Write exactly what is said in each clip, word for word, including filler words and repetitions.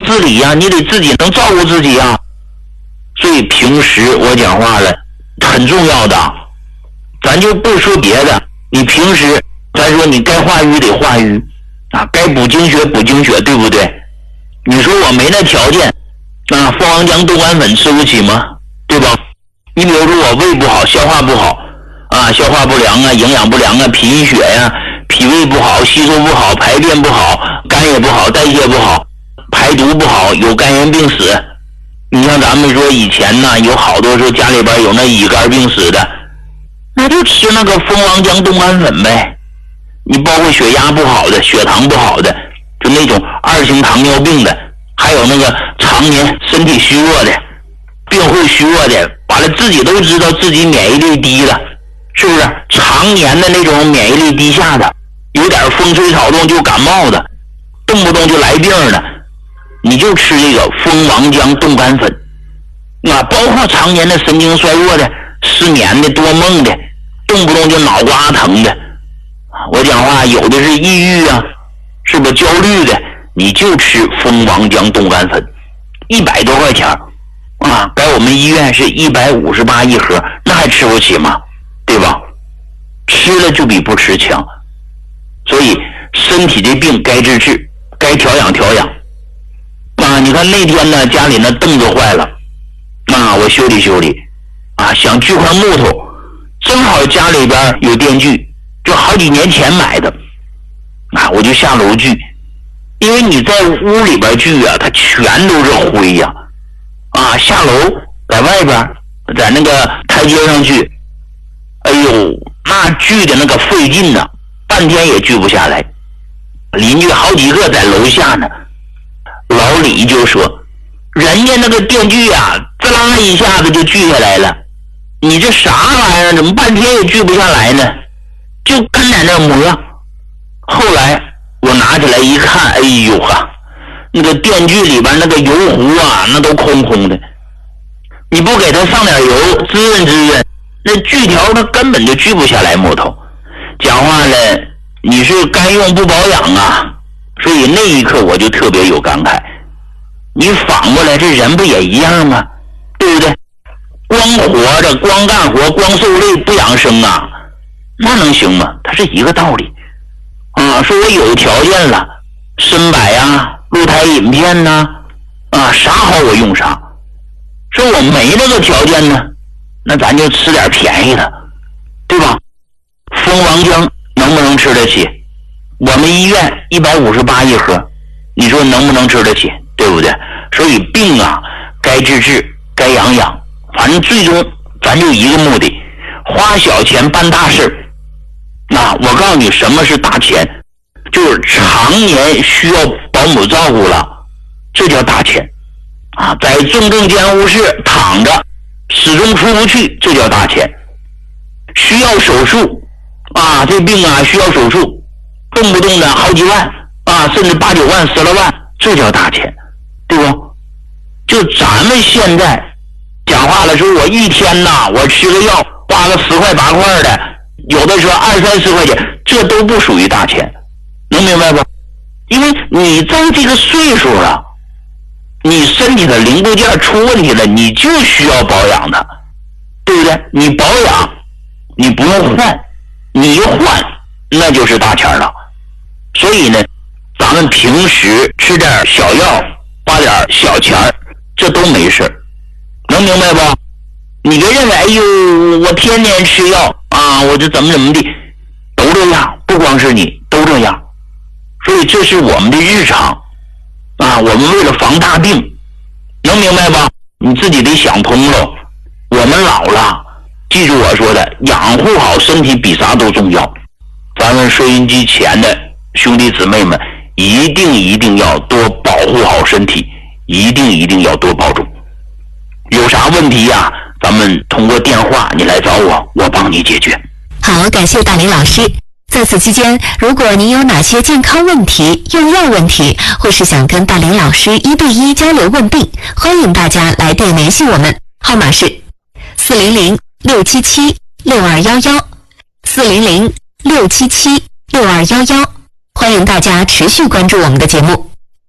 自理呀、啊，你得自己能照顾自己呀、啊。所以平时我讲话了很重要的，咱就不说别的，你平时咱说你该化瘀得化瘀啊，该补精血补精血，对不对？你说我没那条件啊，蜂王浆豆干粉吃不起吗？对吧？你比如说我胃不好，消化不好啊，消化不良啊，营养不良啊，贫血呀、啊，脾胃不好，吸收不好，排便不好，肝也不好，代谢不好，排毒不好，有肝炎病史。你像咱们说以前呢，有好多说家里边有那乙肝病史的，那就吃那个蜂王浆豆干粉呗。你包括血压不好的，血糖不好的，就那种二型糖尿病的，还有那个常年身体虚弱的，病会虚弱的，完了自己都知道自己免疫力低了，是不是？常年的那种免疫力低下的，有点风吹草动就感冒的，动不动就来病的，你就吃这个蜂王浆豆干粉啊，包括常年的神经衰弱的、失眠的、多梦的，动不动就脑瓜疼的，我讲话有的是抑郁啊，是不是焦虑的，你就吃蜂王浆豆干粉，一百多块钱啊，在我们医院是一百五十八一盒，那还吃不起吗？对吧？吃了就比不吃强，所以身体这病该治治，该调养调养。啊，你看那天呢，家里那凳子坏了，啊，我修理修理，啊，想锯块木头，正好家里边有电锯，就好几年前买的，啊，我就下楼锯，因为你在屋里边锯啊，它全都是灰呀、啊，啊，下楼在外边，在那个台阶上锯，哎呦，那锯的那个费劲呐、啊，半天也锯不下来，邻居好几个在楼下呢。老李就说，人家那个电锯啊，滋啦一下子就锯下来了，你这啥玩意儿，怎么半天也锯不下来呢？就跟在那模样。后来我拿起来一看，哎呦哈，那个电锯里边那个油壶啊，那都空空的，你不给它上点油滋润滋润，那锯条它根本就锯不下来木头。讲话呢，你是该用不保养啊。所以那一刻我就特别有感慨，你反过来这人不也一样吗？对不对？光活着光干活光受累不养生啊，那能行吗？它是一个道理啊。说我有条件了，参柏啊，鹿胎饮片呐、啊，啊啥好我用啥。说我没那个条件呢，那咱就吃点便宜的，对吧？蜂王浆能不能吃得起？我们医院一百五十八一盒，你说能不能吃得起？对不对？所以病啊，该治治，该养养，反正最终咱就一个目的，花小钱办大事。那我告诉你，什么是大钱？就是常年需要保姆照顾了，这叫大钱啊！在重症监护室躺着，始终出不去，这叫大钱。需要手术啊，这病啊需要手术。动不动的好几万啊，甚至八九万、十来万，这叫大钱，对不？就咱们现在讲话了，说我一天呐，我吃个药花个十块八块的，有的时候二三十块钱，这都不属于大钱，能明白不？因为你在这个岁数了，你身体的零部件出问题了，你就需要保养的，对不对？你保养，你不用换，你一换，那就是大钱了。所以呢，咱们平时吃点小药，花点小钱，这都没事，能明白不？你别认为，哎呦，我天天吃药啊，我这怎么怎么的，都这样，不光是你，都这样。所以这是我们的日常啊，我们为了防大病，能明白吧？你自己得想通了。我们老了，记住我说的，养护好身体比啥都重要。咱们收音机前的兄弟姊妹们，一定一定要多保护好身体，一定一定要多保重。有啥问题呀、啊？咱们通过电话你来找我，我帮你解决。 好，感谢大林老师。在此期间，如果您有哪些健康问题、用药问题，或是想跟大林老师一对一交流问病，欢迎大家来电联系我们，号码是四零零六七七六二幺幺，四零零六七七六二幺幺。欢迎大家持续关注我们的节目。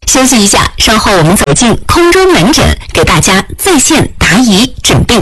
休息一下，稍后我们走进空中门诊，给大家在线答疑诊病。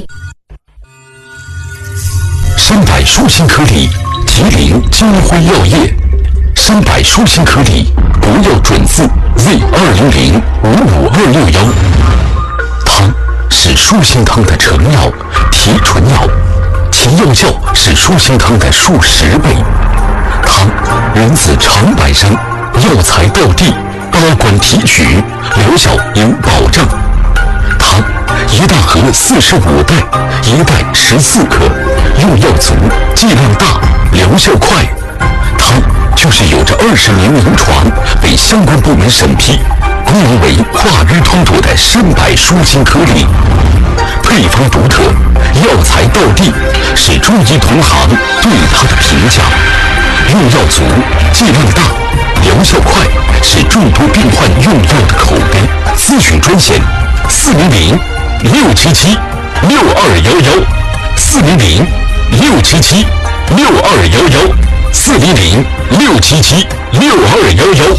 三百舒心颗粒，吉林金辉药业。三百舒心颗粒，国药准字 Z 二零零五五二六幺。汤是舒心汤的成药、提纯药，其药效是舒心汤的数十倍。汤源自长白山，药材到地，高管提取，疗效有保障。汤一大盒四十五袋，一袋十四克，用药足，剂量大，疗效快。汤就是有着二十年临床，被相关部门审批，功能为化瘀通毒的三百舒心颗粒。配方独特，药材到地，是中医同行对它的评价。用药足，剂量大，疗效快，是众多病患用药的口碑。咨询专线：四零零六七七六二幺幺，四零零六七七六二幺幺，四零零六七七六二幺幺。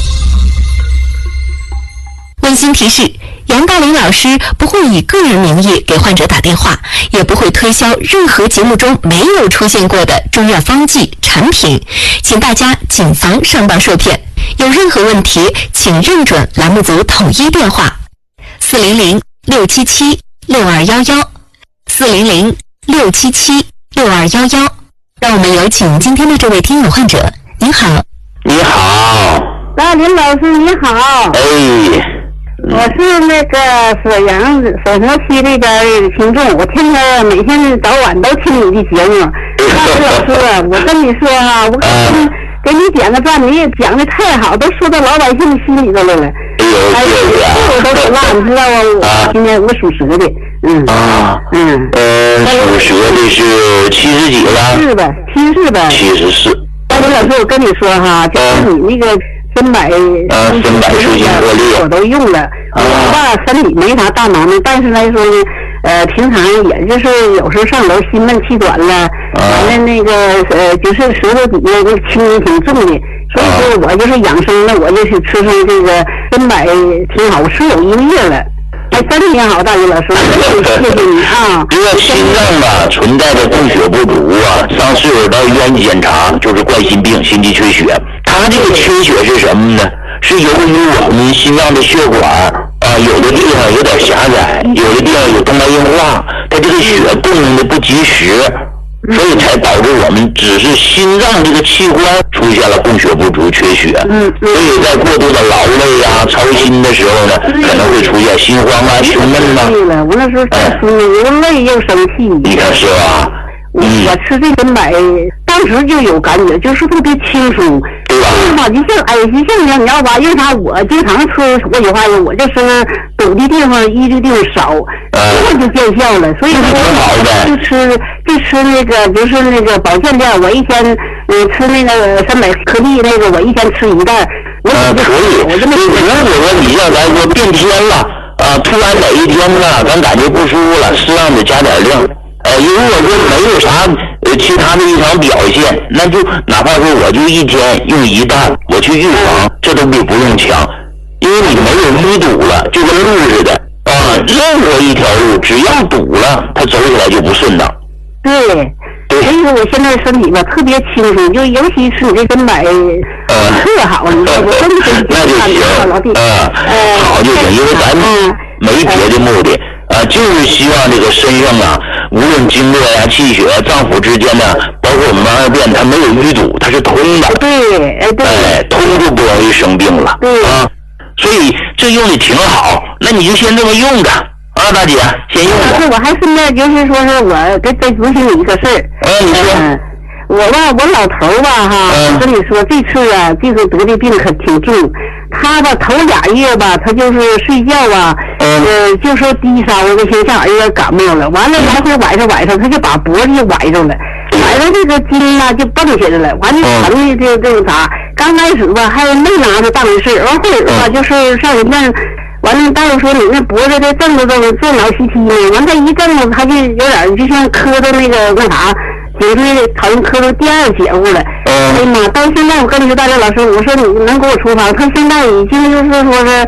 温馨提示：杨大林老师不会以个人名义给患者打电话，也不会推销任何节目中没有出现过的中药方剂产品，请大家谨防上当受骗。有任何问题，请认准栏目组统一电话：四零零六七七六二幺幺，四零零六七七六二幺幺。让我们有请今天的这位听友患者。您好。 你好。 大林老师你好。 哎。 我是那个沈阳沈河区那边的听众，我天天每天早晚都听你的节目。大林老师，我跟你说啊，我给你给你点个赞，你也讲的太好，都说到老百姓心里头来了。哎呀，我都是辣，你知道吗？我今年我属蛇的，嗯啊嗯呃，属蛇的是七十几了？ 是吧？七十吧？ 七十四。 大林老师，我跟你说哈，就是你那个。三百， 呃，三百舒心颗粒我都用了。我吧身体没啥大毛病，但是来说呢，呃，平常也就是有时候上楼心闷气短了，完了那个呃，就是舌头底下那个青筋挺重的，所以说我就是养生的，我就是吃上这个三百挺好，我吃有一个月了。哎，真挺好，大林老师，谢谢你啊！ 这个心脏吧存在着供血不足啊，上岁数到医院检查就是冠心病、心肌缺血。它这个缺血是什么呢？是由于我们心脏的血管啊，有的地方有点狭窄，有的地方有动脉硬化，它这个血供应的不及时。所以才导致我们只是心脏这个器官出现了供血不足、缺血。嗯，所以在过度的劳累呀、操心的时候呢，可能会出现心慌啊、胸闷呐。 对了，我那时候又累又生气。 你看是吧？ 我我吃这个买，当时就有感觉，就是特别轻松。对吧？吧，就像哎，就像你你要吧，为啥我经常吃过去话，我就是堵的地方医的地方少，这就见效了。所以说就吃就吃那个就是那个保健店，我一天嗯吃那个三百颗粒那个，我一天吃一袋。 呃，可以。我这么如果说你要咱说变天了啊，突然哪一天呢，咱感觉不舒服了，适当的加点量。呃，如果说没有啥呃其他的异常表现，那就哪怕说我就一天用一袋，我去预防，这都比不用强，因为你没有淤堵了，就跟路似的啊，任何一条路只要堵了，它走起来就不顺当。 对，所以说我现在身体吧特别轻松，就尤其是你这根柏，呃，特好，你说我真的真那就行， 老弟， 呃，好就行，因为咱们没别的目的。啊，就是希望这个身上啊，无论经络呀、气血呀、脏腑之间呢，包括我们二便，它没有淤堵，它是通的。 对，哎对， 哎，通就不容易生病了。 对啊，所以这用的挺好，那你就先这么用着啊，大姐，先用着。 是我还顺便就是说是我再再咨询你一个事儿。 哎，你说。 嗯我吧，我老头吧哈，我跟你说，这次啊，这个得的病可挺重。他吧头俩月吧，他就是睡觉啊，呃，就说低烧，我心想有点感冒了。完了来回晚上晚上，他就把脖子就崴着了，崴着这个筋啊就蹦起来了。完了疼的这这个啥，刚开始吧还没拿着当回事，完后儿吧就是上人那。完了，大夫说你那脖子这震着震着震脑西踢呢，完他一震着，他就有点就像磕到那个那啥，颈椎好像磕到第二节骨了。哎呀妈！到现在我跟你说，大刘老师，我说你能给我处方，他现在已经就是说是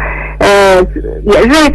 呃，也是在